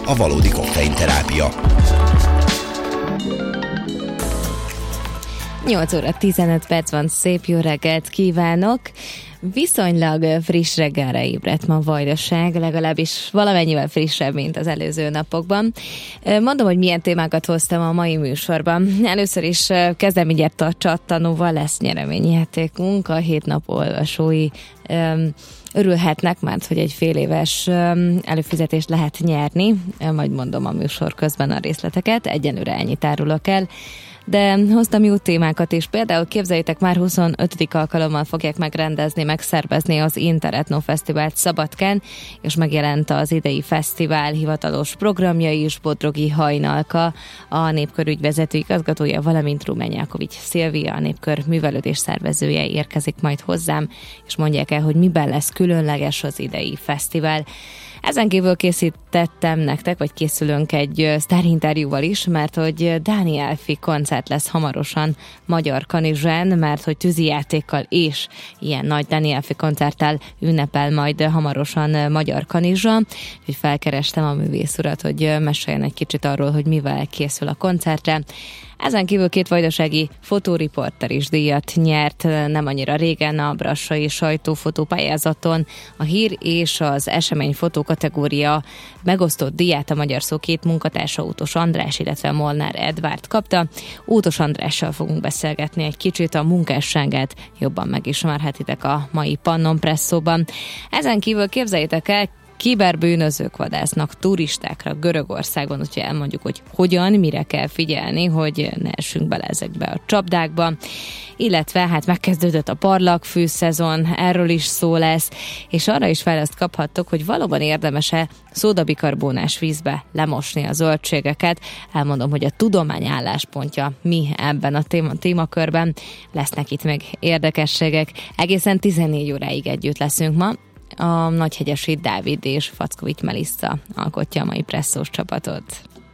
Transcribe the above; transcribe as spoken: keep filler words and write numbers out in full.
a valódi koffeinterápia. nyolc óra tizenöt perc van, szép jó reggelt kívánok! Viszonylag friss reggelre ébredt ma Vajdaság, legalábbis valamennyivel frissebb, mint az előző napokban. Mondom, hogy milyen témákat hoztam a mai műsorban. Először is kezdem mindjárt a csattanóval, lesz nyereményjátékunk, a hét nap olvasói örülhetnek, mert hogy egy fél éves előfizetést lehet nyerni, majd mondom a műsor közben a részleteket, egyenlőre ennyit árulok el. De hoztam jó témákat is, például képzeljétek, már huszonötödik alkalommal fogják megrendezni, megszervezni az Interetno Fesztivált Szabadkán, és megjelent az idei fesztivál hivatalos programja is. Bodrogi Hajnalka, a Népkör ügyvezető igazgatója, valamint Rumenyákovics Szilvia, a Népkör művelődés szervezője érkezik majd hozzám, és mondják el, hogy miben lesz különleges az idei fesztivál. Ezen kívül készítettem nektek, vagy készülünk egy sztárinterjúval is, mert hogy Dáni Elfi koncert lesz hamarosan Magyarkanizsán, mert hogy tűzijátékkal és ilyen nagy Dáni Elfi koncerttel ünnepel majd hamarosan Magyarkanizsa. Úgyhogy felkerestem a művész urat, hogy meséljen egy kicsit arról, hogy mivel készül a koncertre. Ezen kívül két vajdasági fotóriporter is díjat nyert nem annyira régen a brassai sajtófotópályázaton. A hír és az esemény fotó kategória megosztott díját a Magyar Szó két munkatársa, Útos András, illetve Molnár Edvárd kapta. Útos Andrással fogunk beszélgetni egy kicsit, a munkásságát jobban megismerhetitek a mai Pannon Presszóban. Ezen kívül képzeljétek el, kiberbűnözők vadásznak turistákra Görögországon, úgyhogy elmondjuk, hogy hogyan, mire kell figyelni, hogy ne essünk bele ezekbe a csapdákba. Illetve hát megkezdődött a parlagfű szezon, erről is szó lesz, és arra is választ kaphattok, hogy valóban érdemes-e szódabikarbónás vízbe lemosni a zöldségeket. Elmondom, hogy a tudomány álláspontja mi ebben a téma, témakörben. Lesznek itt még érdekességek. Egészen tizennégy óráig együtt leszünk ma. A Nagyhegyesi Dávid és Fackovics Melissa alkotja a mai presszós csapatot.